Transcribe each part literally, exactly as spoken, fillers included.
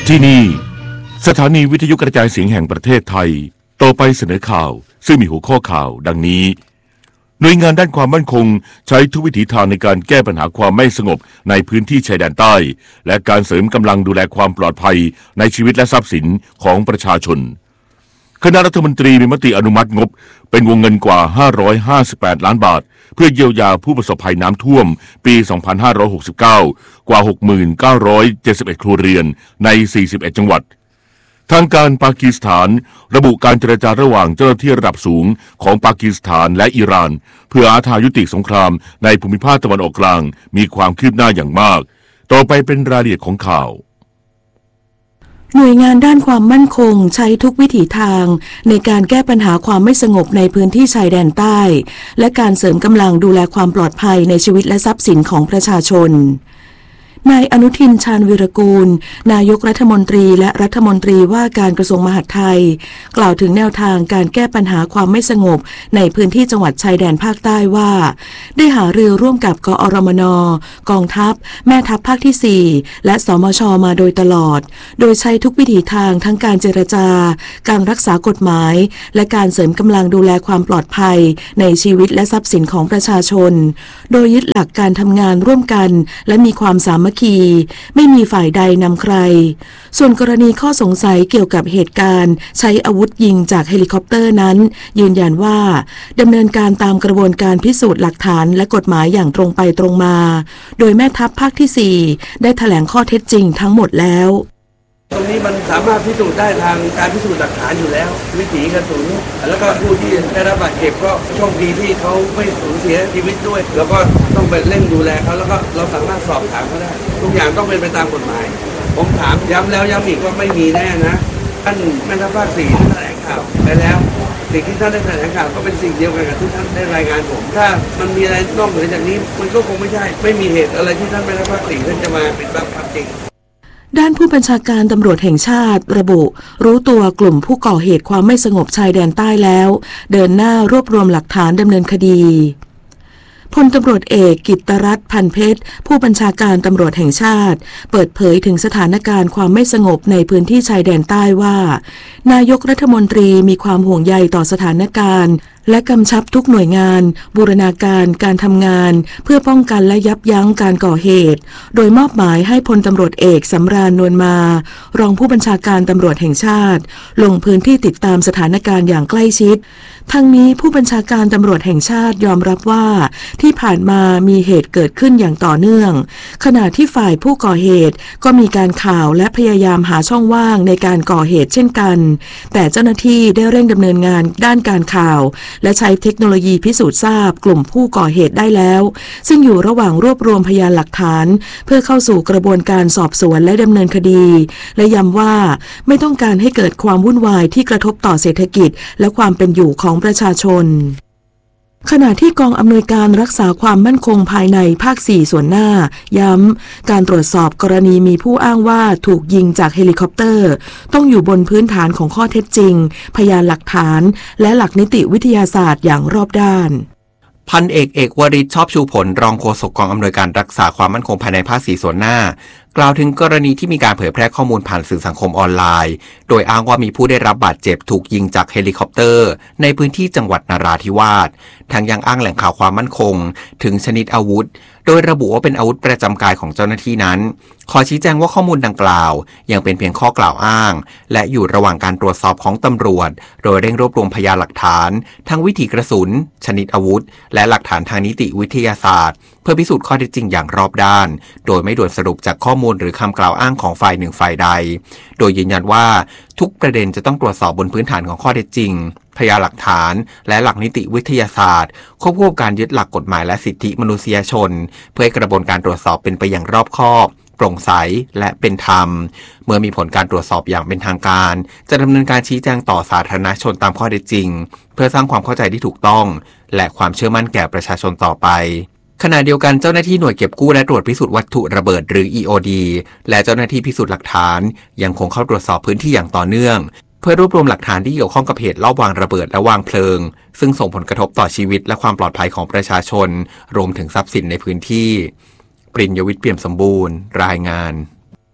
ที่นี่สถานีวิทยุกระจายเสียงแห่งประเทศไทยต่อไปเสนอข่าวซึ่งมีหัวข้อข่าวดังนี้หน่วยงานด้านความมั่นคงใช้ทุกวิถีทางในการแก้ปัญหาความไม่สงบในพื้นที่ชายแดนใต้และการเสริมกำลังดูแลความปลอดภัยในชีวิตและทรัพย์สินของประชาชนคณะรัฐมนตรีมีมติอนุมัติงบเป็นวงเงินกว่าห้าร้อยห้าสิบแปดล้านบาทเพื่อเยียวยาผู้ประสบภัยน้ำท่วมปีสองพันห้าร้อยหกสิบเก้ากว่า หกหมื่นเก้าร้อยเจ็ดสิบเอ็ด ครัวเรือนในสี่สิบเอ็ดจังหวัดทางการปากีสถานระบุการเจรจาระหว่างเจ้าหน้าที่ระดับสูงของปากีสถานและอิหร่านเพื่อหาทางยุติสงครามในภูมิภาคตะวันออกกลางมีความคืบหน้าอย่างมากต่อไปเป็นรายละเอียดของข่าวหน่วยงานด้านความมั่นคงใช้ทุกวิถีทางในการแก้ปัญหาความไม่สงบในพื้นที่ชายแดนใต้และการเสริมกำลังดูแลความปลอดภัยในชีวิตและทรัพย์สินของประชาชนนายอนุทินชาญวีรกูลนายกรัฐมนตรีและรัฐมนตรีว่าการกระทรวงมหาดไทยกล่าวถึงแนวทางการแก้ปัญหาความไม่สงบในพื้นที่จังหวัดชายแดนภาคใต้ว่าได้หารือร่วมกับกอรมน.กองทัพแม่ทัพภาคที่สี่และสมช.มาโดยตลอดโดยใช้ทุกวิถีทางทั้งการเจรจาการรักษากฎหมายและการเสริมกำลังดูแลความปลอดภัยในชีวิตและทรัพย์สินของประชาชนโดยยึดหลักการทำงานร่วมกันและมีความสามัคคีไม่มีฝ่ายใดนำใครส่วนกรณีข้อสงสัยเกี่ยวกับเหตุการณ์ใช้อาวุธยิงจากเฮลิคอปเตอร์นั้นยืนยันว่าดำเนินการตามกระบวนการพิสูจน์หลักฐานและกฎหมายอย่างตรงไปตรงมาโดยแม่ทัพภาคที่สี่ได้แถลงข้อเท็จจริงทั้งหมดแล้วตรงนี้มันสามารถพิสูจน์ได้ทางการพิสูจน์หลักฐานอยู่แล้ววิถีกระสุนแล้วก็ผู้ที่ได้รับบาดเจ็บก็โชคดีที่เขาไม่สูญเสียชีวิตด้วยแล้วก็ต้องไปเร่งดูแลเขาแล้วก็เราสามารถสอบถามเขาได้ทุกอย่างต้องเป็นไปตามกฎหมายผมถามย้ำแล้วย้ำอีกว่าไม่มีแน่นะท่านแม่ทัพภาคสี่ท่านแถลงข่าวไปแล้วสิ่งที่ท่านได้แถลงข่าวก็เป็นสิ่งเดียวกันกับที่ท่านได้รายงานผมถ้ามันมีอะไรนอกเหนือจากนี้มันก็คงไม่ใช่ไม่มีเหตุอะไรที่ท่านแม่ทัพภาคสี่ท่านจะมาปิดบังความจริงด้านผู้บัญชาการตำรวจแห่งชาติระบุรู้ตัวกลุ่มผู้ก่อเหตุความไม่สงบชายแดนใต้แล้วเดินหน้ารวบรวมหลักฐานดำเนินคดีพลตำรวจเอกกิตตรัตน์พันเพชรผู้บัญชาการตำรวจแห่งชาติเปิดเผยถึงสถานการณ์ความไม่สงบในพื้นที่ชายแดนใต้ว่านายกรัฐมนตรีมีความห่วงใยต่อสถานการณ์และกำชับทุกหน่วยงานบูรณาการการทำงานเพื่อป้องกันและยับยั้งการก่อเหตุโดยมอบหมายให้พลตำรวจเอกสำราญนวลมารองผู้บัญชาการตำรวจแห่งชาติลงพื้นที่ติดตามสถานการณ์อย่างใกล้ชิดทั้งนี้ผู้บัญชาการตำรวจแห่งชาติยอมรับว่าที่ผ่านมามีเหตุเกิดขึ้นอย่างต่อเนื่องขณะที่ฝ่ายผู้ก่อเหตุก็มีการข่าวและพยายามหาช่องว่างในการก่อเหตุเช่นกันแต่เจ้าหน้าที่ได้เร่งดำเนินงานด้านการข่าวและใช้เทคโนโลยีพิสูจน์ทราบกลุ่มผู้ก่อเหตุได้แล้วซึ่งอยู่ระหว่างรวบรวมพยานหลักฐานเพื่อเข้าสู่กระบวนการสอบสวนและดำเนินคดีและย้ำว่าไม่ต้องการให้เกิดความวุ่นวายที่กระทบต่อเศรษฐกิจและความเป็นอยู่ของประชาชนขณะที่กองอำนวยการรักษาความมั่นคงภายในภาคสี่ส่วนหน้าย้ำการตรวจสอบกรณีมีผู้อ้างว่าถูกยิงจากเฮลิคอปเตอร์ต้องอยู่บนพื้นฐานของข้อเท็จจริงพยานหลักฐานและหลักนิติวิทยาศาสตร์อย่างรอบด้านพันเอกเอกวริศชอบชูผลรองโฆษกกองอำนวยการรักษาความมั่นคงภายในภาคสี่ส่วนหน้ากล่าวถึงกรณีที่มีการเผยแพร่ข้อมูลผ่านสื่อสังคมออนไลน์โดยอ้างว่ามีผู้ได้รับบาดเจ็บถูกยิงจากเฮลิคอปเตอร์ในพื้นที่จังหวัดนราธิวาสทั้งยังอ้างแหล่งข่าวความมั่นคงถึงชนิดอาวุธโดยระบุว่าเป็นอาวุธประจำกายของเจ้าหน้าที่นั้นขอชี้แจงว่าข้อมูลดังกล่าวยังเป็นเพียงข้อกล่าวอ้างและอยู่ระหว่างการตรวจสอบของตำรวจโดยเร่งรวบรวมพยานหลักฐานทั้งวิถีกระสุนชนิดอาวุธและหลักฐานทางนิติวิทยาศาสตร์เพื่อพิสูจน์ข้อเท็จจริงอย่างรอบด้านโดยไม่ด่วนสรุปจากข้อมูลหรือคำกล่าวอ้างของฝ่ายหนึ่งฝ่ายใดโดยยืนยันว่าทุกประเด็นจะต้องตรวจสอบบนพื้นฐานของข้อเท็จจริงพยานหลักฐานและหลักนิติวิทยาศาสตร์ควบคู่กับการยึดหลักกฎหมายและสิทธิมนุษยชนเพื่อให้กระบวนการตรวจสอบเป็นไปอย่างรอบคอบโปร่งใสและเป็นธรรมเมื่อมีผลการตรวจสอบอย่างเป็นทางการจะดำเนินการชี้แจงต่อสาธารณชนตามข้อเท็จจริงเพื่อสร้างความเข้าใจที่ถูกต้องและความเชื่อมั่นแก่ประชาชนต่อไปขณะเดียวกันเจ้าหน้าที่หน่วยเก็บกู้และตรวจพิสูจน์วัตถุระเบิดหรือ อี โอ ดี และเจ้าหน้าที่พิสูจน์หลักฐานยังคงเข้าตรวจสอบพื้นที่อย่างต่อเนื่องเพื่อรวบรวมหลักฐานที่เกี่ยวข้องกับเหตุลอบวางระเบิดและวางเพลิงซึ่งส่งผลกระทบต่อชีวิตและความปลอดภัยของประชาชนรวมถึงทรัพย์สินในพื้นที่ปริญญวิทย์เปี่ยมสมบูรณ์รายงาน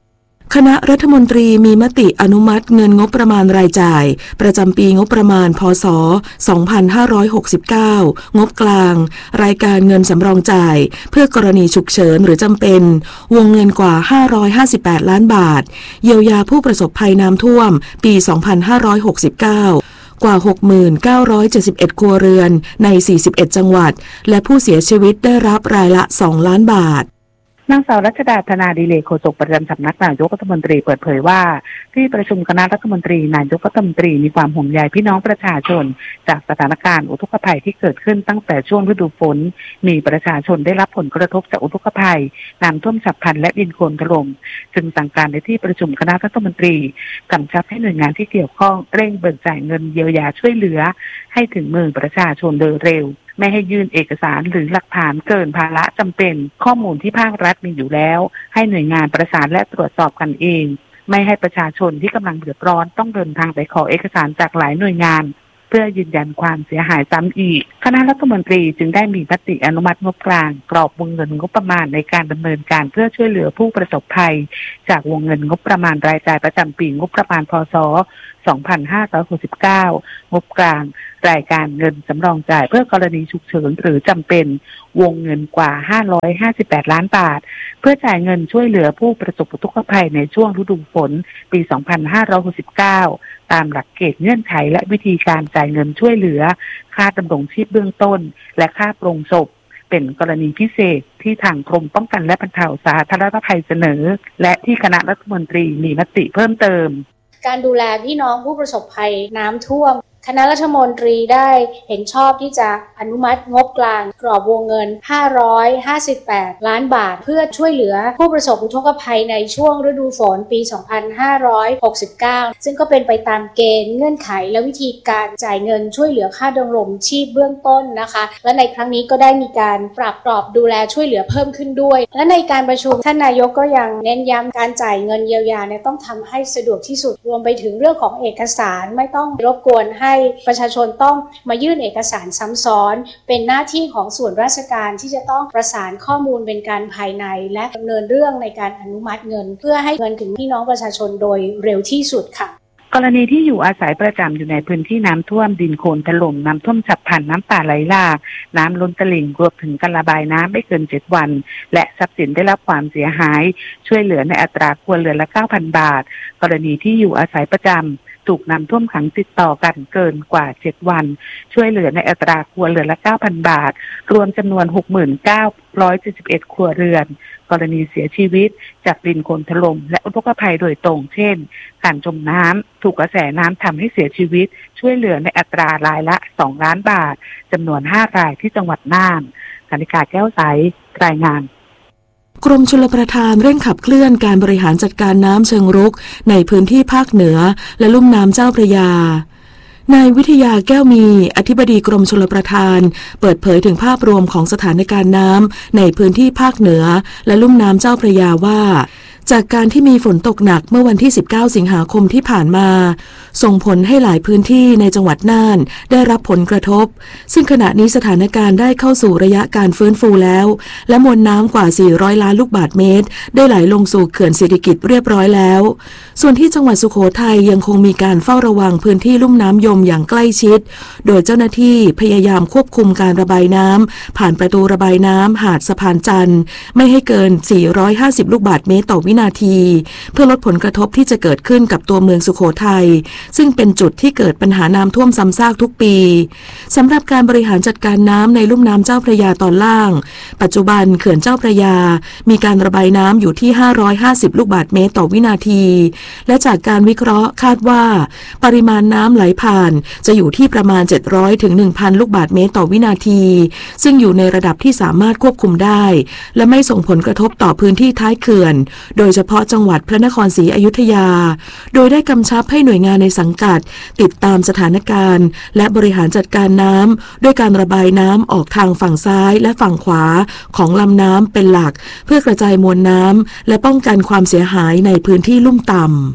คณะรัฐมนตรีมีมติอนุมัติเงินงบประมาณรายจ่ายประจำปีงบประมาณพ.ศ. สองพันห้าร้อยหกสิบเก้างบกลางรายการเงินสำรองจ่ายเพื่อกรณีฉุกเฉินหรือจำเป็นวงเงินกว่าห้าร้อยห้าสิบแปดล้านบาทเยียวยาผู้ประสบภัยน้ำท่วมปีสองพันห้าร้อยหกสิบเก้ากว่า หกหมื่นเก้าร้อยเจ็ดสิบเอ็ด ครัวเรือนในสี่สิบเอ็ดจังหวัดและผู้เสียชีวิตได้รับรายละสองล้านบาทนางสาวรัชดาธนาดิเลกโฆษกประจำสำนักนายกรัฐมนตรีเปิดเผยว่าที่ประชุมคณะรัฐมนตรีนายกรัฐมนตรีมีความห่วงใยพี่น้องประชาชนจากสถานการณ์อุทกภัยที่เกิดขึ้นตั้งแต่ช่วงฤดูฝนมีประชาชนได้รับผลกระทบจากอุทกภัยน้ำท่วมฉับพลันและดินโคลนถล่มจึงสั่งการในที่ประชุมคณะรัฐมนตรีกำชับให้หน่วยงานที่เกี่ยวข้องเร่งเบิกจ่ายเงินเยียวยาช่วยเหลือให้ถึงมือประชาชนโดยเร็วไม่ให้ยื่นเอกสารหรือหลักฐานเกินภาระจำเป็นข้อมูลที่ภาครัฐมีอยู่แล้วให้หน่วยงานประสานและตรวจสอบกันเองไม่ให้ประชาชนที่กำลังเดือดร้อนต้องเดินทางไปขอเอกสารจากหลายหน่วยงานเพื่อยืนยันความเสียหายซ้ำอีกคณะรัฐมนตรีจึงได้มีมติอนุมัติงบกลางกรอบวงเงินงบประมาณในการดำเนินการเพื่อช่วยเหลือผู้ประสบภัยจากวงเงินงบประมาณรายจ่ายประจำปีงบประมาณพ.ศ. สองพันห้าร้อยหกสิบเก้างบกลางรายการเงินสำรองจ่ายเพื่อกรณีฉุกเฉินหรือจำเป็นวงเงินกว่าห้าร้อยห้าสิบแปดล้านบาทเพื่อจ่ายเงินช่วยเหลือผู้ประสบอุทกภัยในช่วงฤดูฝนปีสองพันห้าร้อยหกสิบเก้าตามหลักเกณฑ์เงื่อนไขและวิธีการจ่ายเงินช่วยเหลือค่าดำรงชีพเบื้องต้นและค่าปรงศพเป็นกรณีพิเศษที่ทางกรมป้องกันและบรรเทาสาธารณภัยเสนอและที่คณะรัฐมนตรีมีมติเพิ่มเติมการดูแลพี่น้องผู้ประสบภัยน้ำท่วมคณะรัฐมนตรีได้เห็นชอบที่จะอนุมัติงบกลางกรอบวงเงินห้าร้อยห้าสิบแปดล้านบาทเพื่อช่วยเหลือผู้ประสบอุทกภัยในช่วงฤดูฝนปีสองพันห้าร้อยหกสิบเก้าซึ่งก็เป็นไปตามเกณฑ์เงื่อนไขและวิธีการจ่ายเงินช่วยเหลือค่าดำรงชีพเบื้องต้นนะคะและในครั้งนี้ก็ได้มีการปรับกรอบดูแลช่วยเหลือเพิ่มขึ้นด้วยและในการประชุมท่านนายกก็ยังเน้นย้ำการจ่ายเงินเยียวยาเนี่ยต้องทำให้สะดวกที่สุดรวมไปถึงเรื่องของเอกสารไม่ต้องรบกวนให้ประชาชนต้องมายื่นเอกสารซ้ำซ้อนเป็นหน้าที่ของส่วนราชการที่จะต้องประสานข้อมูลเป็นการภายในและดำเนินเรื่องในการอนุมัติเงินเพื่อให้เงินถึงพี่น้องประชาชนโดยเร็วที่สุดค่ะกรณีที่อยู่อาศัยประจำอยู่ในพื้นที่น้ำท่วมดินโคลนถล่มน้ำท่วมฉับพลันน้ำป่าไหลหลากน้ำล้นตลิ่งรวมถึงการระบายน้ำไม่เกินเจ็ดวันและทรัพย์สินได้รับความเสียหายช่วยเหลือในอัตราครัวเรือนละ เก้าพัน บาทกรณีที่อยู่อาศัยประจำถูกน้ำท่วมขังติดต่อกันเกินกว่าเจ็ดวันช่วยเหลือในอัตราครัวเรือนละ เก้าพัน บาทรวมจำนวน หกหมื่นเก้าร้อยเจ็ดสิบเอ็ด ครัวเรือนกรณีเสียชีวิตจากดินโคลนถล่มและอุทกภัยโดยตรงเช่นการจมน้ำถูกกระแสน้ำทำให้เสียชีวิตช่วยเหลือในอัตรารายละสองล้านบาทจำนวนห้ารายที่จังหวัดน่านกนิกาแก้วใสรายงานกรมชลประทานเร่งขับเคลื่อนการบริหารจัดการน้ำเชิงรุกในพื้นที่ภาคเหนือและลุ่มน้ำเจ้าพระยานายวิทยาแก้วมีอธิบดีกรมชลประทานเปิดเผยถึงภาพรวมของสถานการณ์น้ำในพื้นที่ภาคเหนือและลุ่มน้ำเจ้าพระยาว่าจากการที่มีฝนตกหนักเมื่อวันที่สิบเก้าสิงหาคมที่ผ่านมาส่งผลให้หลายพื้นที่ในจังหวัดน่านได้รับผลกระทบซึ่งขณะนี้สถานการณ์ได้เข้าสู่ระยะการฟื้นฟูแล้วและมวลน้ำกว่าสี่ร้อยล้านลูกบาศก์เมตรได้ไหลลงสู่เขื่อนสิริกิติ์เรียบร้อยแล้วส่วนที่จังหวัดสุโขทัยยังคงมีการเฝ้าระวังพื้นที่ลุ่มน้ำยมอย่างใกล้ชิดโดยเจ้าหน้าที่พยายามควบคุมการระบายน้ำผ่านประตูระบายน้ำหาดสะพานจันทร์ไม่ให้เกินสี่ร้อยห้าสิบลูกบาศก์เมตรต่อวินาทีเพื่อลดผลกระทบที่จะเกิดขึ้นกับตัวเมืองสุโขทัยซึ่งเป็นจุดที่เกิดปัญหาน้ำท่วมซ้ำซากทุกปีสำหรับการบริหารจัดการน้ำในลุ่มน้ำเจ้าพระยาตอนล่างปัจจุบันเขื่อนเจ้าพระยามีการระบายน้ำอยู่ที่ห้าร้อยห้าสิบลูกบาศก์เมตรต่อวินาทีและจากการวิเคราะห์คาดว่าปริมาณน้ำไหลผ่านจะอยู่ที่ประมาณเจ็ดร้อยถึง หนึ่งพัน ลูกบาศก์เมตรต่อวินาทีซึ่งอยู่ในระดับที่สามารถควบคุมได้และไม่ส่งผลกระทบต่อพื้นที่ท้ายเขื่อนโดยเฉพาะจังหวัดพระนครศรีอยุธยาโดยได้กำชับให้หน่วยงานในสังกัดติดตามสถานการณ์และบริหารจัดการน้ำด้วยการระบายน้ำออกทางฝั่งซ้ายและฝั่งขวาของลำน้ำเป็นหลักเพื่อกระจายมวลน้ำและป้องกันความเสียหายในพื้นที่ลุ่มต่ำ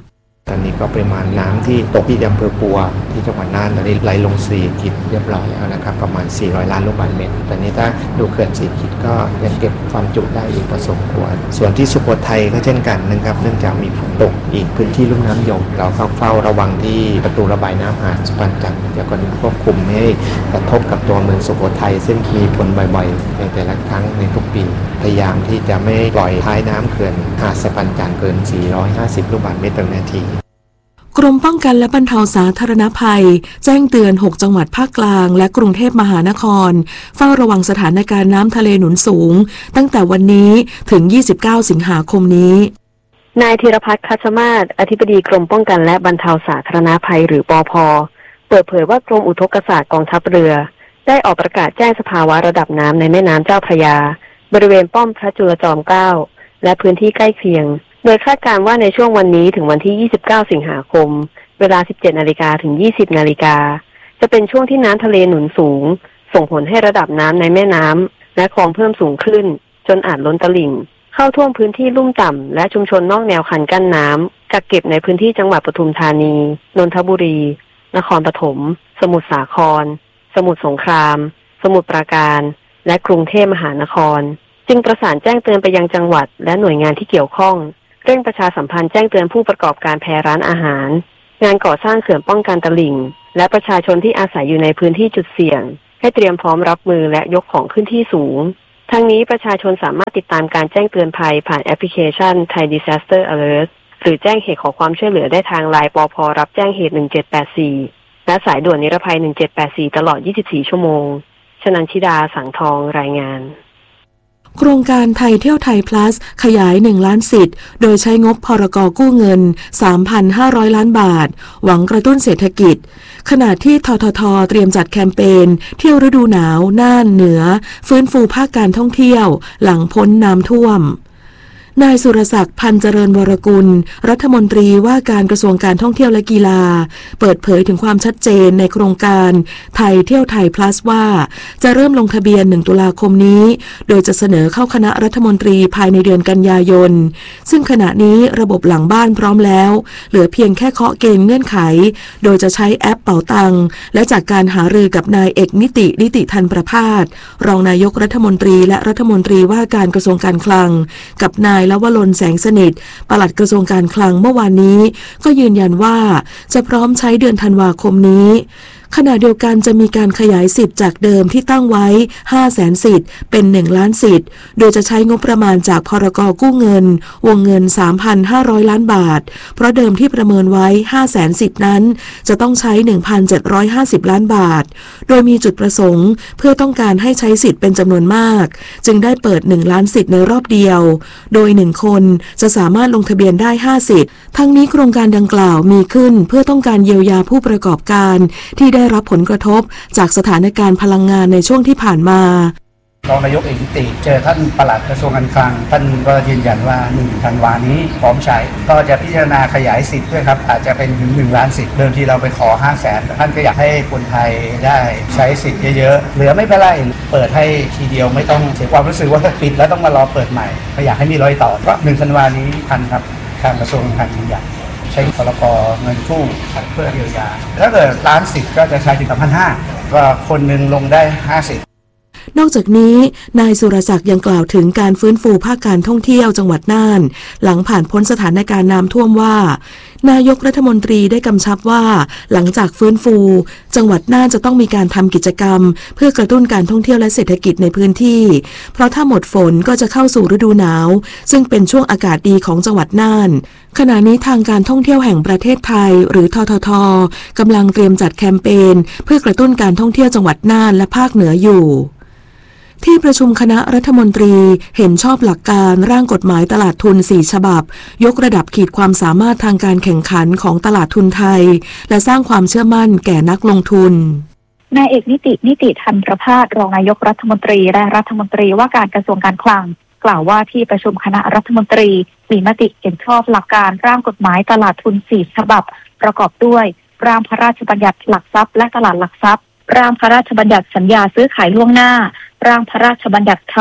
ตอนนี้ก็ปริมาณน้ำที่ตกที่อำเภอปัวที่จังหวัดน่านตอนนี้ไหลลงสีกิจเรียบร้อยแล้วนะครับประมาณสี่ร้อยล้านลูกบาศก์เมตรตอนนี้ถ้าดูเขื่อนสีกิจก็ยังเก็บความจุได้อีกพอสมควรส่วนที่สุโขทัยก็เช่นกันนะครับเนื่องจากมีฝนตกอีกพื้นที่ลุ่มน้ำยมเราเฝ้าระวังที่ประตูระบายน้ำหาดสุพรรณจันทร์จะก็ควบคุมไม่ให้กระทบกับตัวเมืองสุโขทัยซึ่งมีฝนบ่อยๆในแต่ละครั้งในทุกปีพยายามที่จะไม่ปล่อยท้ายน้ำเขื่อนหาดสุพรรณจันทร์เกินสี่ร้อยห้าสิบลูกบาศก์เมตรต่อนาทีกรมป้องกันและบรรเทาสาธารณภัยแจ้งเตือนหกจังหวัดภาคกลางและกรุงเทพมหานครเฝ้าระวังสถานการณ์น้ำทะเลหนุนสูงตั้งแต่วันนี้ถึงยี่สิบเก้าสิงหาคมนี้นายธีรพัฒน์คัชมาศอธิบดีกรมป้องกันและบรรเทาสาธารณภัยหรือปภ.เปิดเผยว่ากรมอุทกศาสตร์กองทัพเรือได้ออกประกาศแจ้งสภาวะระดับน้ำในแม่น้ำเจ้าพระยาบริเวณป้อมพระจุลจอมเกล้าและพื้นที่ใกล้เคียงโดยคาดการณ์ว่าในช่วงวันนี้ถึงวันที่ยี่สิบเก้าสิงหาคมเวลา สิบเจ็ดนาฬิกา ถึง ยี่สิบนาฬิกาจะเป็นช่วงที่น้ำทะเลหนุนสูงส่งผลให้ระดับน้ำในแม่น้ำและคลองเพิ่มสูงขึ้นจนอาจล้นตลิ่งเข้าท่วมพื้นที่ลุ่มต่ำและชุมชนนอกแนวคันกั้นน้ำกักเก็บในพื้นที่จังหวัดปทุมธานีนนทบุรีนครปฐมสมุทรสาครสมุทรสงครามสมุทรปราการและกรุงเทพมหานครจึงประสานแจ้งเตือนไปยังจังหวัดและหน่วยงานที่เกี่ยวข้องเร่งประชาสัมพันธ์แจ้งเตือนผู้ประกอบการแพร้านอาหารงานก่อสร้างเขื่อนป้องกันตลิ่งและประชาชนที่อาศัยอยู่ในพื้นที่จุดเสี่ยงให้เตรียมพร้อมรับมือและยกของขึ้นที่สูงทั้งนี้ประชาชนสามารถติดตามการแจ้งเตือนภัยผ่านแอปพลิเคชัน Thai Disaster Alert หรือแจ้งเหตุขอความช่วยเหลือได้ทาง ไลน์ ปภ.รับแจ้งเหตุหนึ่งเจ็ดแปดสี่และสายด่วนนิรภัยหนึ่งเจ็ดแปดสี่ตลอดยี่สิบสี่ชั่วโมงชนันชิดาสังทองรายงานโครงการไทยเที่ยวไทย plus ขยายหนึ่งล้านสิทธิ์โดยใช้งบพรก.กู้เงิน สามพันห้าร้อยล้านบาทหวังกระตุ้นเศรษฐกิจขณะที่ททท.เตรียมจัดแคมเปญเที่ยวฤดูหนาวน่านเหนือฟื้นฟูภาคการท่องเที่ยวหลังพ้นน้ำท่วมนายสุรศักดิ์พันเจริญวรกุลรัฐมนตรีว่าการกระทรวงการท่องเที่ยวและกีฬาเปิดเผยถึงความชัดเจนในโครงการไทยเที่ยวไทย plus ว่าจะเริ่มลงทะเบียนหนึ่งตุลาคมนี้โดยจะเสนอเข้าคณะรัฐมนตรีภายในเดือนกันยายนซึ่งขณะนี้ระบบหลังบ้านพร้อมแล้วเหลือเพียงแค่เคาะเกณฑ์เงื่อนไขโดยจะใช้แอปเป๋าตังและจากการหารือกับนายเอกนิตินิติทันประภาสรองนายกรัฐมนตรีและรัฐมนตรีว่าการกระทรวงการคลังกับนายและวลนแสงสนิทปลัดกระทรวงการคลังเมื่อวานนี้ก็ยืนยันว่าจะพร้อมใช้เดือนธันวาคมนี้ขณะเดียวกันจะมีการขยายสิทธิ์จากเดิมที่ตั้งไว้ ห้าแสน สิทธิ์เป็นหนึ่งล้านสิทธิ์โดยจะใช้งบประมาณจากพรก.กู้เงินวงเงิน สามพันห้าร้อยล้านบาทเพราะเดิมที่ประเมินไว้ ห้าแสน สิทธิ์นั้นจะต้องใช้ หนึ่งพันเจ็ดร้อยห้าสิบล้านบาทโดยมีจุดประสงค์เพื่อต้องการให้ใช้สิทธิ์เป็นจำนวนมากจึงได้เปิดหนึ่งล้านสิทธิ์ในรอบเดียวโดยหนึ่งคนจะสามารถลงทะเบียนได้ห้าสิทธิ์ทั้งนี้โครงการดังกล่าวมีขึ้นเพื่อต้องการเยียวยาผู้ประกอบการที่ได้รับผลกระทบจากสถานการณ์พลังงานในช่วงที่ผ่านมารองนายกเอกนิติเจอท่านปลัดกระทรวงการคลังท่านก็ยืนยันว่าหนึ่งธันวานี้พร้อมใช้ก็จะพิจารณาขยายสิทธิ์ด้วยครับอาจจะเป็นถึงหนึ่งล้านสิทธิ์เดิมทีเราไปขอ ห้าแสน ท่านก็อยากให้คนไทยได้ใช้สิทธิ์เยอะๆเหลือไม่เป็นไรเปิดให้ทีเดียวไม่ต้องเสียความรู้สึกว่าปิดแล้วต้องมารอเปิดใหม่ก็อยากให้มีรอยต่อก็หนึ่งธันวานี้ทันครับทางกระทรวงการคลังยืนยันใช้พรก.เงินกู้เพื่อเยียวยาถ้าเกิดล้านสิทธิ์ก็จะใช้ถึง สามพันห้าร้อย ก็คนหนึ่งลงได้ห้าสิบนอกจากนี้นายสุรศักดิ์ยังกล่าวถึงการฟื้นฟูภาคการท่องเที่ยวจังหวัดน่านหลังผ่านพ้นสถานการณ์น้ำท่วมว่านายกรัฐมนตรีได้กำชับว่าหลังจากฟื้นฟูจังหวัดน่านจะต้องมีการทำกิจกรรมเพื่อกระตุ้นการท่องเที่ยวและเศรษฐกิจในพื้นที่เพราะถ้าหมดฝนก็จะเข้าสู่ฤดูหนาวซึ่งเป็นช่วงอากาศดีของจังหวัดน่านขณะนี้ทางการท่องเที่ยวแห่งประเทศไทยหรือททท.กำลังเตรียมจัดแคมเปญเพื่อกระตุ้นการท่องเที่ยวจังหวัดน่านและภาคเหนืออยู่ที่ประชุมคณะรัฐมนตรีเห็นชอบหลักการร่างกฎหมายตลาดทุนสี่ฉบับยกระดับขีดความสามารถทางการแข่งขันของตลาดทุนไทยและสร้างความเชื่อมั่นแก่นักลงทุนนายเอกนิตินิติทันประภาสรองนายกรัฐมนตรีและรัฐมนตรีว่าการกระทรวงการคลังกล่าวว่าที่ประชุมคณะรัฐมนตรีมีมติเห็นชอบหลักการร่างกฎหมายตลาดทุนสี่ฉบับประกอบด้วยร่างพระราชบัญญัติหลักทรัพย์และตลาดหลักทรัพย์ร่างพระราชบัญญัติสัญญาซื้อขายล่วงหน้าร่างพระราชบัญญัติทรัสต์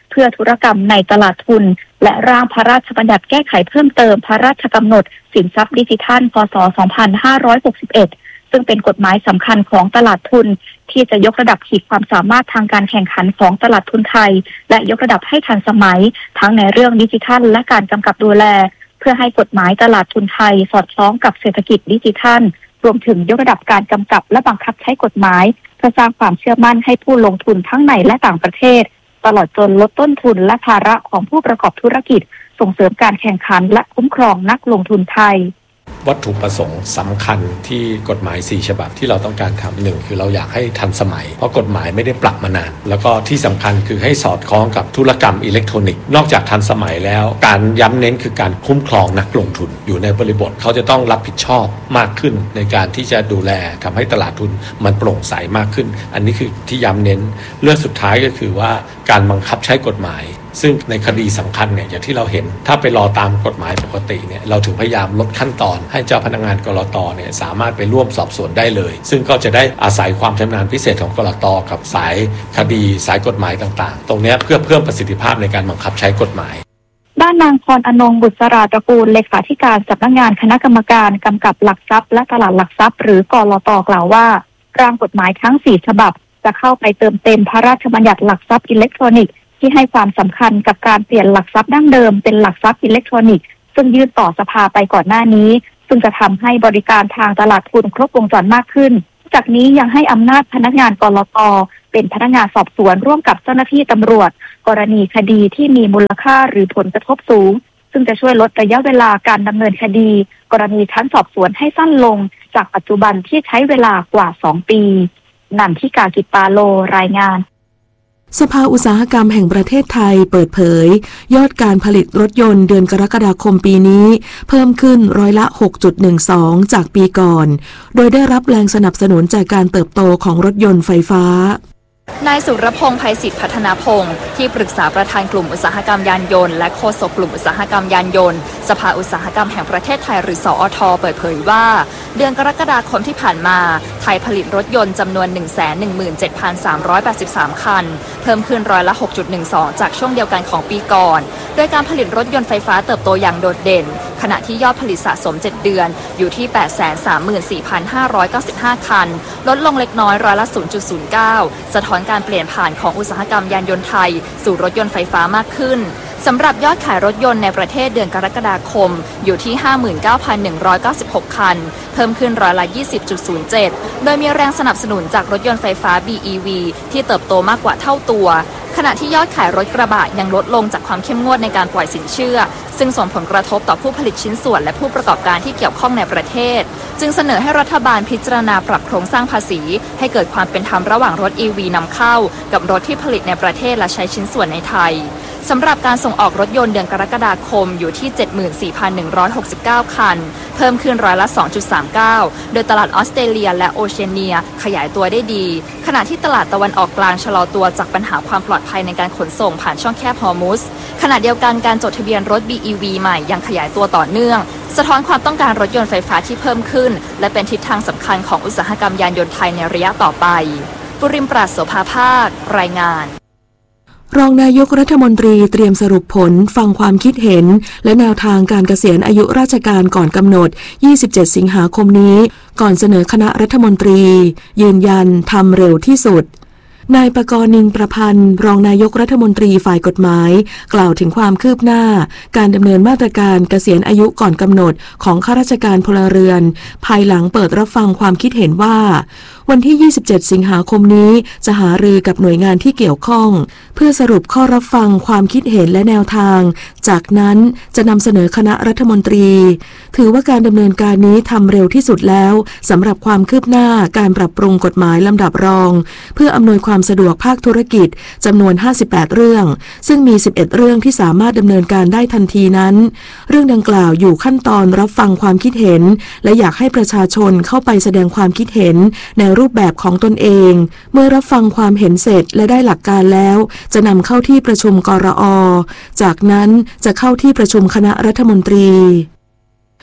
เพื่อธุรกรรมในตลาดทุนและร่างพระราชบัญญัติแก้ไขเพิ่มเติมพระราชกำหนดสินทรัพย์ดิจิทัลพ.ศ. สองพันห้าร้อยหกสิบเอ็ดซึ่งเป็นกฎหมายสำคัญของตลาดทุนที่จะยกระดับขีดความสามารถทางการแข่งขันของตลาดทุนไทยและยกระดับให้ทันสมัยทั้งในเรื่องดิจิทัลและการกำกับดูแลเพื่อให้กฎหมายตลาดทุนไทยสอดคล้องกับเศรษฐกิจดิจิทัลรวมถึงยกระดับการกำกับและบังคับใช้กฎหมายเพื่อสร้างความเชื่อมั่นให้ผู้ลงทุนทั้งในและต่างประเทศตลอดจนลดต้นทุนและภาระของผู้ประกอบธุรกิจส่งเสริมการแข่งขันและคุ้มครองนักลงทุนไทยวัตถุประสงค์สำคัญที่กฎหมายสี่ฉบับที่เราต้องการทำหนึ่งคือเราอยากให้ทันสมัยเพราะกฎหมายไม่ได้ปรับมานานแล้วก็ที่สำคัญคือให้สอดคล้องกับธุรกรรมอิเล็กทรอนิกส์นอกจากทันสมัยแล้วการย้ำเน้นคือการคุ้มครองนักลงทุนอยู่ในบริบทเขาจะต้องรับผิดชอบมากขึ้นในการที่จะดูแลทำให้ตลาดทุนมันโปร่งใสมากขึ้นอันนี้คือที่ย้ำเน้นเรื่องสุดท้ายก็คือว่าการบังคับใช้กฎหมายซึ่งในคดีสำคัญเนี่ยอย่างที่เราเห็นถ้าไปรอตามกฎหมายปกติเนี่ยเราถึงพยายามลดขั้นตอนให้เจ้าพนักงานกลต.เนี่ยสามารถไปร่วมสอบสวนได้เลยซึ่งก็จะได้อาศัยความชำนาญพิเศษของกลต.กับสายคดีสายกฎหมายต่างๆตรงนี้เพื่อเพิ่มประสิทธิภาพในการบังคับใช้กฎหมายด้านนางพรอนงบุษราตระกูลเลขาธิการสำนักงานคณะกรรมการกำกับหลักทรัพย์และตลาดหลักทรัพย์หรือกลต.กล่าวว่าร่างกฎหมายทั้งสี่ฉบับจะเข้าไปเติมเต็มพระราชบัญญัติหลักทรัพย์อิเล็กทรอนิกส์ที่ให้ความสำคัญกับการเปลี่ยนหลักทรัพย์ดั้งเดิมเป็นหลักทรัพย์อิเล็กทรอนิกส์ซึ่งยื่นต่อสภาไปก่อนหน้านี้ซึ่งจะทำให้บริการทางตลาดทุนครบวงจรมากขึ้นจากนี้ยังให้อำนาจพนักงานกลต.เป็นพนักงานสอบสวนร่วมกับเจ้าหน้าที่ตำรวจกรณีคดีที่มีมูลค่าหรือผลกระทบสูงซึ่งจะช่วยลดระยะเวลาการดำเนินคดีกรณีชั้นสอบสวนให้สั้นลงจากปัจจุบันที่ใช้เวลากว่าสองปีนันทิกากิปาโลรายงานสภาอุตสาหกรรมแห่งประเทศไทยเปิดเผยยอดการผลิตรถยนต์เดือนกรกฎาคมปีนี้เพิ่มขึ้นร้อยละ หกจุดหนึ่งสอง จากปีก่อนโดยได้รับแรงสนับสนุนจากการเติบโตของรถยนต์ไฟฟ้านายสุรพงษ์ไพศิษฐ์พัฒนาพงศ์ที่ปรึกษาประธานกลุ่มอุตสาหกรรมยานยนต์และโฆษกกลุ่มอุตสาหกรรมยานยนต์สภาอุตสาหกรรมแห่งประเทศไทยหรือสอท.เปิดเผยว่าเดือนกรกฎาคมที่ผ่านมาไทยผลิตรถยนต์จำนวน หนึ่งแสนหนึ่งหมื่นเจ็ดพันสามร้อยแปดสิบสาม คันเพิ่มขึ้นร้อยละ หกจุดหนึ่งสอง จากช่วงเดียวกันของปีก่อนโดยการผลิตรถยนต์ไฟฟ้าเติบโตอย่างโดดเด่นขณะที่ยอดผลิตสะสมเจ็ดเดือนอยู่ที่ แปดแสนสามหมื่นสี่พันห้าร้อยเก้าสิบห้า คันลดลงเล็กน้อยร้อยละ ศูนย์จุดศูนย์เก้า สะท้อนการเปลี่ยนผ่านของอุตสาหกรรมยานยนต์ไทยสู่รถยนต์ไฟฟ้ามากขึ้นสำหรับยอดขายรถยนต์ในประเทศเดือนกรกฎาคมอยู่ที่ ห้าหมื่นเก้าพันหนึ่งร้อยเก้าสิบหก คันเพิ่มขึ้นร้อยละ ยี่สิบจุดศูนย์เจ็ด โดยมีแรงสนับสนุนจากรถยนต์ไฟฟ้า บี อี วี ที่เติบโตมากกว่าเท่าตัวขณะที่ยอดขายรถกระบะยังลดลงจากความเข้มงวดในการปล่อยสินเชื่อซึ่งส่งผลกระทบต่อผู้ผลิตชิ้นส่วนและผู้ประกอบการที่เกี่ยวข้องในประเทศจึงเสนอให้รัฐบาลพิจารณาปรับโครงสร้างภาษีให้เกิดความเป็นธรรมระหว่างรถ อี วี นำเข้ากับรถที่ผลิตในประเทศและใช้ชิ้นส่วนในไทยสำหรับการส่งออกรถยนต์เดือนกรกฎาคมอยู่ที่ เจ็ดหมื่นสี่พันหนึ่งร้อยหกสิบเก้า คันเพิ่มขึ้นร้อยละ สองจุดสามเก้า โดยตลาดออสเตรเลียและโอเชียเนียขยายตัวได้ดีขณะที่ตลาดตะวันออกกลางชะลอตัวจากปัญหาความปลอดภัยในการขนส่งผ่านช่องแคบฮอร์มุสขณะเดียวกันการจดทะเบียนรถ บี อี วี ใหม่ยังขยายตัวต่อเนื่องสะท้อนความต้องการรถยนต์ไฟฟ้าที่เพิ่มขึ้นและเป็นทิศทางสำคัญของอุตสาหกรรมยานยนต์ไทยในระยะต่อไปปุริมปราศโสภาภาครายงานรองนายกรัฐมนตรีเตรียมสรุปผลฟังความคิดเห็นและแนวทางการเกษียณอายุราชการก่อนกำหนดยี่สิบเจ็ดสิงหาคมนี้ก่อนเสนอคณะรัฐมนตรียืนยันทำเร็วที่สุดนายปกรณ์ นินประพันธ์รองนายกรัฐมนตรีฝ่ายกฎหมายกล่าวถึงความคืบหน้าการดำเนินมาตรการเกษียณอายุก่อนกำหนดของข้าราชการพลเรือนภายหลังเปิดรับฟังความคิดเห็นว่าวันที่ยี่สิบเจ็ดสิงหาคมนี้จะหารือกับหน่วยงานที่เกี่ยวข้องเพื่อสรุปข้อรับฟังความคิดเห็นและแนวทางจากนั้นจะนำเสนอคณะรัฐมนตรีถือว่าการดำเนินการนี้ทำเร็วที่สุดแล้วสำหรับความคืบหน้าการปรับปรุงกฎหมายลำดับรองเพื่ออำนวยความสะดวกภาคธุรกิจจำนวนห้าสิบแปดเรื่องซึ่งมีสิบเอ็ดเรื่องที่สามารถดำเนินการได้ทันทีนั้นเรื่องดังกล่าวอยู่ขั้นตอนรับฟังความคิดเห็นและอยากให้ประชาชนเข้าไปแสดงความคิดเห็นในรูปแบบของตนเองเมื่อรับฟังความเห็นเสร็จและได้หลักการแล้วจะนำเข้าที่ประชุมกรอ.จากนั้นจะเข้าที่ประชุมคณะรัฐมนตรี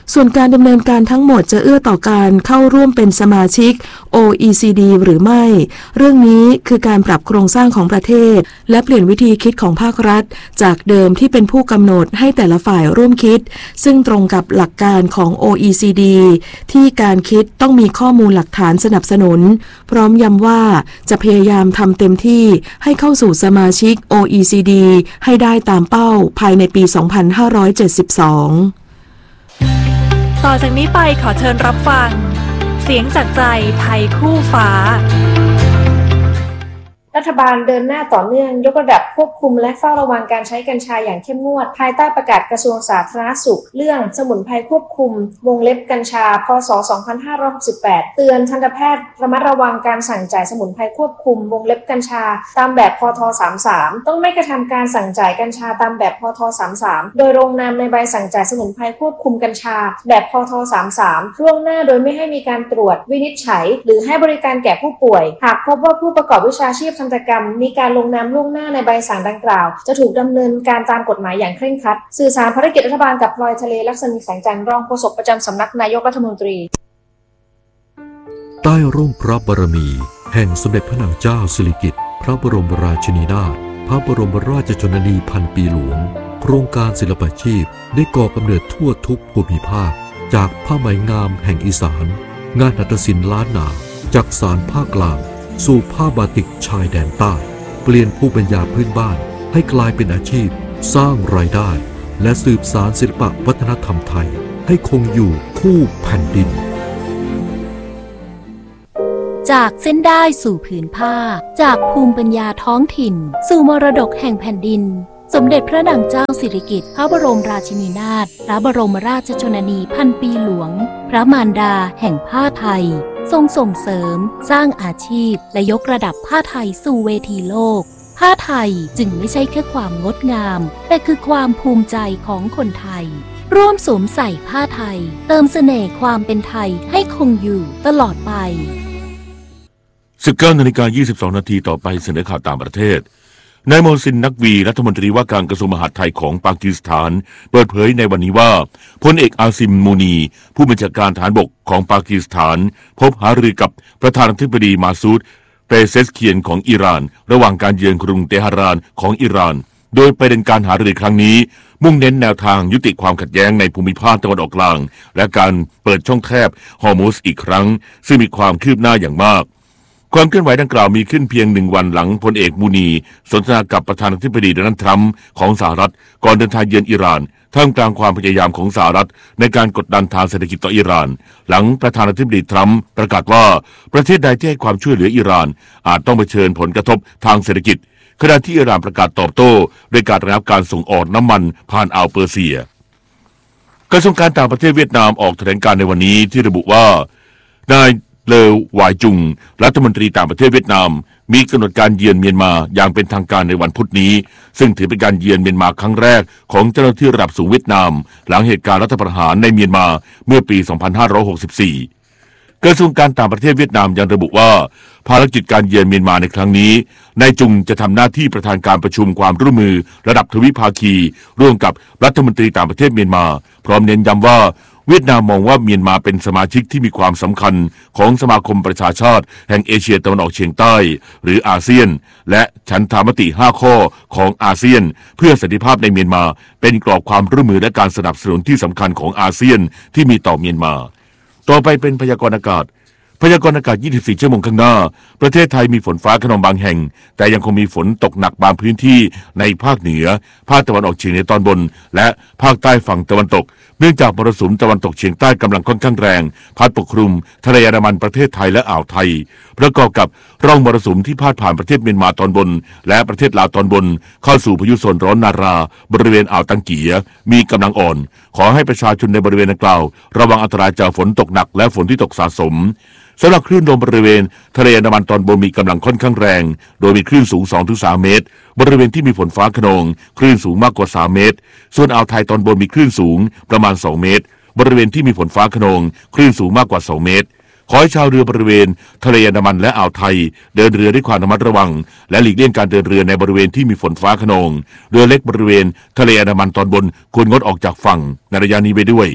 ส่วนการดำเนินการทั้งหมดจะเอื้อต่อการเข้าร่วมเป็นสมาชิก โอ อี ซี ดี หรือไม่ เรื่องนี้คือการปรับโครงสร้างของประเทศและเปลี่ยนวิธีคิดของภาครัฐจากเดิมที่เป็นผู้กำหนดให้แต่ละฝ่ายร่วมคิดซึ่งตรงกับหลักการของ โอ อี ซี ดี ที่การคิดต้องมีข้อมูลหลักฐานสนับสนุนพร้อมย้ำว่าจะพยายามทำเต็มที่ให้เข้าสู่สมาชิก โอ อี ซี ดี ให้ได้ตามเป้าภายในปี สองพันห้าร้อยเจ็ดสิบสองต่อจากนี้ไปขอเชิญรับฟังเสียงจากใจไทยคู่ฟ้ารัฐบาลเดินหน้าต่อเนื่องยกระดับควบคุมและเฝ้าระวังการใช้กัญชาอย่างเข้มงวดภายใต้ประกาศกระทรวงสาธารณสุขเรื่องสมุนไพรควบคุมวงเล็บกัญชาพ.ศ. สองพันห้าร้อยหกสิบแปดเตือนทันตแพทย์ระมัดระวังการสั่งจ่ายสมุนไพรควบคุมวงเล็บกัญชาตามแบบพ.ท. สามสิบสามต้องไม่กระทำการสั่งจ่ายกัญชาตามแบบพ.ท. สามสิบสามโดยลงนามในใบสั่งจ่ายสมุนไพรควบคุมกัญชาแบบพ.ท. สามสิบสามล่วงหน้าโดยไม่ให้มีการตรวจวินิจฉัยหรือให้บริการแก่ผู้ป่วยหากพบว่าผู้ประกอบวิชาชีพทันตกรรมมีการลงนามล่วงหน้าในใบสั่งดังกล่าวจะถูกดำเนินการตามกฎหมายอย่างเคร่งครัดสื่อสารภารกิจรัฐบาลกับพลอยทะเลลักษณีแสงจันทร์รองโฆษกประจำสำนักนายกรัฐมนตรีใต้ร่มพระบารมีแห่งสมเด็จพระนางเจ้าสิริกิติ์พระบรมราชินีนาถพระบรมราชชนนีพันปีหลวงโครงการศิลปาชีพได้ก่อกำเนิดทั่วทุกภูมิภาคจากผ้าไหมงามแห่งอีสานงานหัตถศิลป์ล้านนาจากสานภาคกลางสู่ผ้าบาติกชายแดนใต้เปลี่ยนภูมิปัญญาพื้นบ้านให้กลายเป็นอาชีพสร้างรายได้และสืบสานศิลปวัฒนธรรมไทยให้คงอยู่คู่แผ่นดินจากเส้นได้สู่ผืนผ้าจากภูมิปัญญาท้องถิ่นสู่มรดกแห่งแผ่นดินสมเด็จพระนางเจ้าสิริกิติ์พระบรมราชินีนาถพระบรมราชชนนีพันปีหลวงพระมารดาแห่งผ้าไทยทรงส่งเสริมสร้างอาชีพและยกระดับผ้าไทยสู่เวทีโลกผ้าไทยจึงไม่ใช่แค่ความงดงามแต่คือความภูมิใจของคนไทยร่วมสวมใส่ผ้าไทยเติมเสน่ห์ความเป็นไทยให้คงอยู่ตลอดไปสิบเก้านาฬิกายี่สิบสองนาทีต่อไปเสนอข่าวต่างประเทศนายโมซินนักวีรัฐมนตรีว่าการกระทรวงมหาดไทยของปากีสถานเปิดเผยในวันนี้ว่าพลเอกอาซิมมูนีผู้บัญชาการทหารบกของปากีสถานพบหารือกับประธานาธิบดีมาซูดเปเซสเคียนของอิหร่านระหว่างการเยือนกรุงเตหะรานของอิหร่านโดยประเด็นการหารือครั้งนี้มุ่งเน้นแนวทางยุติความขัดแย้งในภูมิภาคตะวันออกกลางและการเปิดช่องแคบฮอร์มุซอีกครั้งซึ่งมีความคืบหน้าอย่างมากความเคลื่อนไหวดังกล่าวมีขึ้นเพียงหนึ่งวันหลังพลเอกมูนีสนทนากับประธานาธิบดีโดนัลด์ทรัมป์ของสหรัฐก่อนเดินทางเยือนอิหร่านท่ามกลางความพยายามของสหรัฐในการกดดันทางเศรษฐกิจต่ออิหร่านหลังประธานาธิบดีทรัมป์ประกาศว่าประเทศใดที่ให้ความช่วยเหลืออิหร่านอาจต้องเผชิญผลกระทบทางเศรษฐกิจขณะที่อิหร่านประกาศตอบโต้ด้วยการระงับการส่งออกน้ำมันผ่านอ่าวเปอร์เซียกระทรวงการต่างประเทศเวียดนามออกแถลงการณ์ในวันนี้ที่ระบุว่านายเลอวายจุงรัฐมนตรีต่างประเทศเวียดนามมีกำหนดการเยือนเมียนมาอย่างเป็นทางการในวันพุธนี้ซึ่งถือเป็นการเยือนเมียนมาครั้งแรกของเจ้าหน้าที่ระดับสูงเวียดนามหลังเหตุการณ์รัฐประหารในเมียนมาเมื่อปี สองพันห้าร้อยหกสิบสี่ กระทรวงการต่างประเทศเวียดนามยังระบุว่าภารกิจการเยือนเมียนมาในครั้งนี้นายจุงจะทำหน้าที่ประธานการประชุมความร่วมมือระดับทวิภาคีร่วมกับรัฐมนตรีต่างประเทศเมียนมาพร้อมเน้นย้ำว่าเวียดนามมองว่าเมียนมาเป็นสมาชิกที่มีความสำคัญของสมาคมประชาชาติแห่งเอเชียตะวันออกเฉียงใต้หรืออาเซียนและฉันทามติห้าข้อของอาเซียนเพื่อสันติภาพในเมียนมาเป็นกรอบความร่วมมือและการสนับสนุนที่สำคัญของอาเซียนที่มีต่อเมียนมาต่อไปเป็นพยากรณ์อากาศพยากรณ์อากาศยี่สิบสี่ชั่วโมงข้างหน้าประเทศไทยมีฝนฟ้าคะนองบางแห่งแต่ยังคงมีฝนตกหนักบางพื้นที่ในภาคเหนือภาคตะวันออกเฉียงเหนือตอนบนและภาคใต้ฝั่งตะวันตกเนื่องจากมรสุมตะวันตกเฉียงใต้กำลังค่อนข้างแรงพัดปกคลุมทะเลอันดามันประเทศไทยและอ่าวไทยประกอบกับร่องมรสุมที่พาดผ่านประเทศเมียนมาตอนบนและประเทศลาวตอนบนเข้าสู่พายุโซนร้อนนาราบริเวณอ่าวตังเกียมีกำลังอ่อนขอให้ประชาชนในบริเวณดังกล่าวระวังอันตรายจากฝนตกหนักและฝนที่ตกสะสมสำหรับคลื่นลมบริเวณทะเลอันดามันตอนบนมีกำลังค่อนข้างแรงโดยมีคลื่นสูง สองถึงสาม เมตรบริเวณที่มีฝนฟ้าคะนองคลื่นสูงมากกว่าสามเมตรส่วนอ่าวไทยตอนบนมีคลื่นสูงประมาณสองเมตรบริเวณที่มีฝนฟ้าคะนองคลื่นสูงมากกว่าสองเมตรขอให้ชาวเรือบริเวณทะเลอันดามันและอ่าวไทยเดินเรือด้วยความระมัดระวังและหลีกเลี่ยงการเดินเรือในบริเวณที่มีฝนฟ้าคะนองเรือเล็กบริเวณทะเลอันดามันตอนบนควรงดออกจากฝั่งในระยะนี้ไปด้วย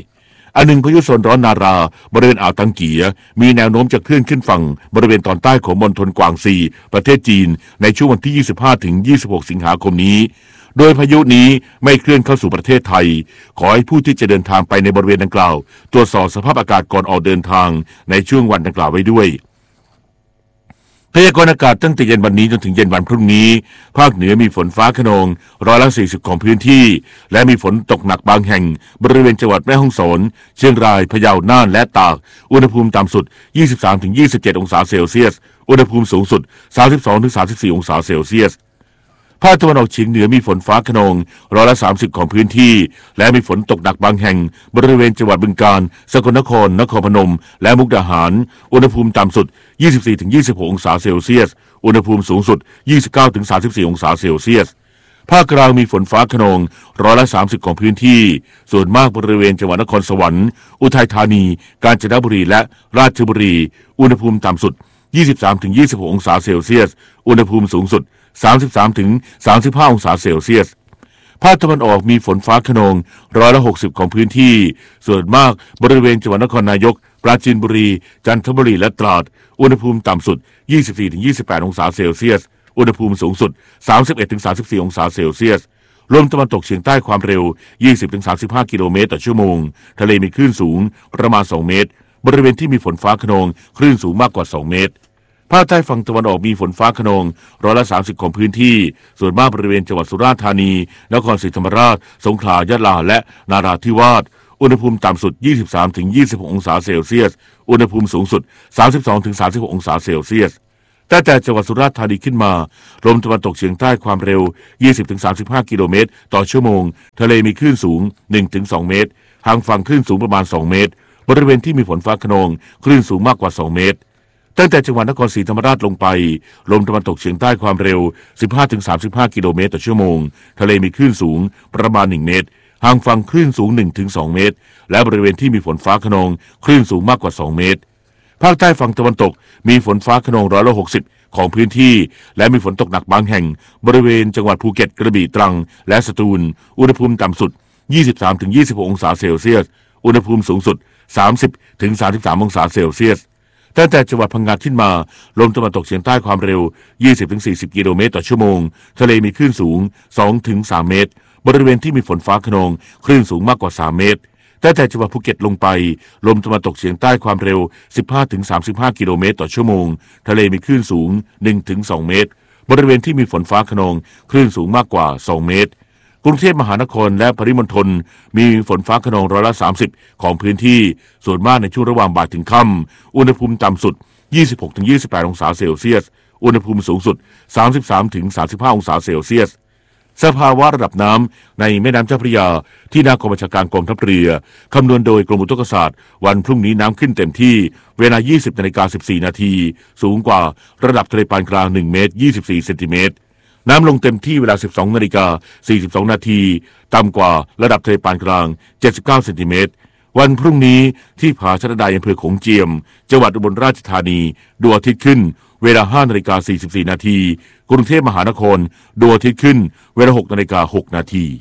อันหนึ่งพายุโซนร้อนนาราบริเวณอ่าวตังเกียมีแนวโน้มจะเคลื่อนขึ้นฝั่งบริเวณตอนใต้ของมณฑลกวางซีประเทศจีนในช่วงวันที่ ยี่สิบห้าถึงยี่สิบหก สิงหาคมนี้โดยพายุนี้ไม่เคลื่อนเข้าสู่ประเทศไทยขอให้ผู้ที่จะเดินทางไปในบริเวณดังกล่าวตรวจสอบสภาพอากาศก่อนออกเดินทางในช่วงวันดังกล่าวไว้ด้วยพยากรณ์อากาศตั้งแต่เย็นวันนี้จนถึงเย็นวันพรุ่งนี้ภาคเหนือมีฝนฟ้าคะนองร้อยละสี่สิบของพื้นที่และมีฝนตกหนักบางแห่งบริเวณจังหวัดแม่ฮ่องสอนเชียงรายพะเยาน่านและตากอุณหภูมิต่ำสุด ยี่สิบสามถึงยี่สิบเจ็ด องศาเซลเซียสอุณหภูมิสูงสุด สามสิบสองถึงสามสิบสี่ องศาเซลเซียสภาคตะวันออกเฉียงเหนือมีฝนฟ้าคะนองร้อยละสามสิบของพื้นที่และมีฝนตกหนักบางแห่งบริเวณจังหวัดบึงกาฬสกลนครนครพนมและมุกดาหารอุณหภูมิต่ำสุด ยี่สิบสี่ถึงยี่สิบหก องศาเซลเซียสอุณหภูมิสูงสุด ยี่สิบเก้าถึงสามสิบสี่ องศาเซลเซียสภาคกลางมีฝนฟ้าคะนองร้อยละสามสิบของพื้นที่ส่วนมากบริเวณจังหวัดนครสวรรค์อุทัยธานีกาญจนบุรีและราชบุรีอุณหภูมิต่ำสุด ยี่สิบสามถึงยี่สิบหก องศาเซลเซียสอุณหภูมิสูงสุดสามสิบสามถึงสามสิบห้า องศาเซลเซียสภาคตะวันออกมีฝนฟ้าคะนองร้อยละหกสิบของพื้นที่ส่วนมากบริเวณจังหวัดนครนายกปราจีนบุรีจันทบุรีและตราดอุณหภูมิต่ำสุด ยี่สิบสี่ถึงยี่สิบแปด องศาเซลเซียสอุณหภูมิสูงสุด สามสิบเอ็ดถึงสามสิบสี่ องศาเซลเซียสลมตะวันตกเฉียงใต้ความเร็ว ยี่สิบถึงสามสิบห้า กิโลเมตรต่อชั่วโมงทะเลมีคลื่นสูงประมาณสองเมตรบริเวณที่มีฝนฟ้าคะนองคลื่นสูงมากกว่าสองเมตรภาคใต้ฝั่งตะวันออกมีฝนฟ้าคะนองร้อยละสามสิบของพื้นที่ส่วนมากบริเวณจังหวัดสุราษฎร์ธานีนครศรีธรรมราชสงขลายะลาและนาราธิวาสอุณหภูมิต่ำสุด ยี่สิบสามถึงยี่สิบหก องศาเซลเซียสอุณหภูมิสูงสุด สามสิบสองถึงสามสิบหก องศาเซลเซียสแต่แต่จังหวัดสุราษฎร์ธานีขึ้นมาลมตะวันตกเฉียงใต้ความเร็ว ยี่สิบถึงสามสิบห้า กิโลเมตรต่อชั่วโมงทะเลมีคลื่นสูง หนึ่งถึงสอง เมตรห่างฝั่งคลื่นสูงประมาณสองเมตรบริเวณที่มีฝนฟ้าคะนองคลื่นสูงมากกว่าสองเมตรตั้งแต่จังหวัดนครศรีธรรมราชลงไปลมตะวันตกเฉียงใต้ความเร็ว สิบห้าถึงสามสิบห้า กิโลเมตรต่อชั่วโมงทะเลมีคลื่นสูงประมาณหนึ่งเมตรห่างฝั่งคลื่นสูง หนึ่งถึงสอง เมตรและบริเวณที่มีฝนฟ้าคะนองคลื่นสูงมากกว่าสองเมตรภาคใต้ฝั่งตะวันตกมีฝนฟ้าคะนองร้อยละหกสิบของพื้นที่และมีฝนตกหนักบางแห่งบริเวณจังหวัดภูเก็ตกระบี่ตรังและสตูลอุณหภูมิต่ำสุด ยี่สิบสามถึงยี่สิบหก องศาเซลเซียสอุณหภูมิสูงสุด สามสิบถึงสามสิบสาม องศาเซลเซียสตั้งแต่จังหวัดพังงาขึ้นมาลมตะวันตกเฉียงใต้ความเร็ว ยี่สิบถึงสี่สิบ กิโลเมตรต่อชั่วโมงทะเลมีคลื่นสูง สองถึงสาม เมตรบริเวณที่มีฝนฟ้าคะนองคลื่นสูงมากกว่าสามเมตรตั้งแต่จังหวัดภูเก็ตลงไปลมตะวันตกเฉียงใต้ความเร็ว สิบห้าถึงสามสิบห้า กิโลเมตรต่อชั่วโมงทะเลมีคลื่นสูง หนึ่งถึงสอง เมตรบริเวณที่มีฝนฟ้าคะนองคลื่นสูงมากกว่าสองเมตรกรุงเทพมหานครและปริมณฑลมีฝนฟ้าคะนองร้อยละสามสิบของพื้นที่ส่วนมากในช่วงระหว่างบ่ายถึงค่ำอุณหภูมิต่ำสุด ยี่สิบหกถึงยี่สิบแปด องศาเซลเซียสอุณหภูมิสูงสุด สามสิบสามถึงสามสิบห้า องศาเซลเซียสสภาวะระดับน้ำในแม่น้ำเจ้าพระยาที่หน้ากองบัญชาการกองทัพเรือคำนวณโดยกรมอุตุนิยมวิทยาวันพรุ่งนี้น้ำขึ้นเต็มที่เวลา ยี่สิบนาฬิกาสิบสี่ นาทีสูงกว่าระดับทะเลปานกลางหนึ่งเมตรยี่สิบสี่เซนติเมตรน้ำลงเต็มที่เวลา สิบสองนาฬิกาสี่สิบสอง นาทีต่ำกว่าระดับทะเลปานกลางเจ็ดสิบเก้าเซนติเมตรวันพรุ่งนี้ที่ผาชะดาอำเภอโขงเจียมจังหวัดอุบลราชธานีดวงอาทิตย์ขึ้นเวลา ห้านาฬิกาสี่สิบสี่ นาทีกรุงเทพมหานครดวงอาทิตย์ขึ้นเวลา หกนาฬิกาหก นาที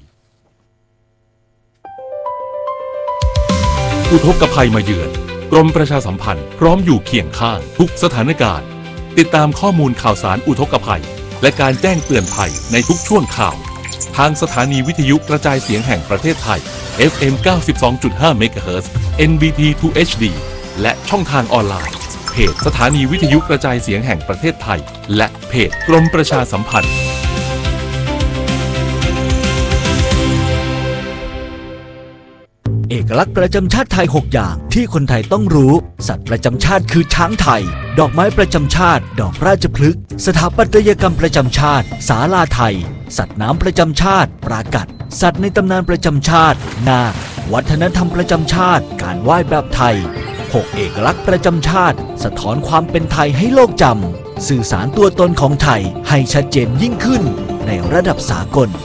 อุทกภัยมาเยือนกรมประชาสัมพันธ์พร้อมอยู่เคียงข้างทุกสถานการณ์ติดตามข้อมูลข่าวสารอุทกภัยและการแจ้งเตือนภัยในทุกช่วงข่าวทางสถานีวิทยุกระจายเสียงแห่งประเทศไทย เอฟ เอ็ม เก้าสิบสองจุดห้า เมกะเฮิรตซ์ เอ็น บี ที ทู เอช ดี และช่องทางออนไลน์เพจสถานีวิทยุกระจายเสียงแห่งประเทศไทยและเพจกรมประชาสัมพันธ์เอกลักษณ์ประจำชาติไทยหกอย่างที่คนไทยต้องรู้สัตว์ประจำชาติคือช้างไทยดอกไม้ประจำชาติดอกราชพฤกษ์สถาปัตยกรรมประจำชาติศาลาไทยสัตว์น้ำประจำชาติปรากัดสัตว์ในตำนานประจำชาตินาควัฒนธรรมประจำชาติการไหว้แบบไทยหกเอกลักษณ์ประจำชาติสะท้อนความเป็นไทยให้โลกจำสื่อสารตัวตนของไทยให้ชัดเจนยิ่งขึ้นในระดับสากล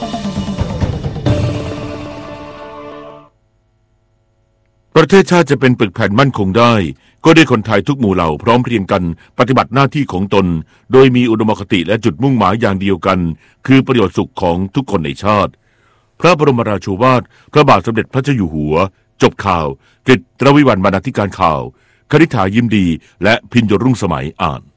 ประเทศชาติจะเป็นปึกแผ่นมั่นคงได้ก็ด้วยคนไทยทุกหมู่เหล่าพร้อมเพรียงกันปฏิบัติหน้าที่ของตนโดยมีอุดมคติและจุดมุ่งหมายอย่างเดียวกันคือประโยชน์สุขของทุกคนในชาติพระบรมราโชวาทพระบาทสมเด็จพระเจ้าอยู่หัวจบข่าวกฤษ ระวิวรรณ บรรณาธิการข่าวคณิษฐายิ้มดีและพิญโยรุ่งสมัยอ่าน